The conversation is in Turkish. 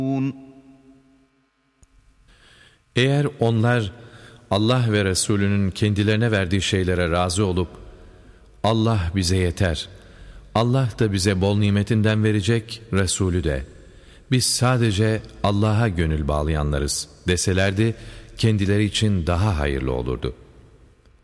Eğer onlar Allah ve Resulünün kendilerine verdiği şeylere razı olup Allah bize yeter, Allah da bize bol nimetinden verecek, Resulü de, biz sadece Allah'a gönül bağlayanlarız deselerdi, kendileri için daha hayırlı olurdu.